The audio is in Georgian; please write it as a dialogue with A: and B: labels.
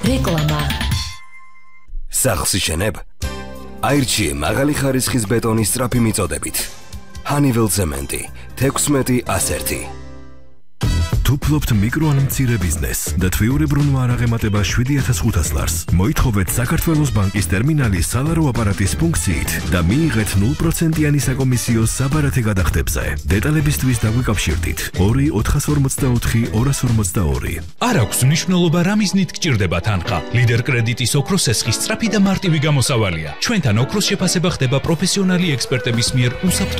A: რეკლამა.
B: სახლს იშენებ? აირჩიე მაღალი ხარისხის ბეტონის სწრაფი მიწოდებით. Honeywell Cement 16-101.
C: თუ ფლობთ მიკრო ან მცირე ბიზნესს და თვიურებრუნვა არ აღემატება 7,500 ლარს, მოითხოვეთ საქართველოს ბანკის ტერმინალის სალარო აპარატის ფუნქციით და მიიღეთ 0%-იანი საკომისიო საბარათე გადახდებზე. დეტალებისთვის დაგვიკავშირდით 2-444-242.
D: არ აქვს მნიშვნელობა რა მიზნით გჭირდება თანხა. ლიდერ კრედიტის ოქროს სესხის სწრაფი და მარტივი გამოსავალია. ჩვენთან ოქროს შეფასება ხდება პროფესიონალი ექსპერტების მიერ უსაფრთხო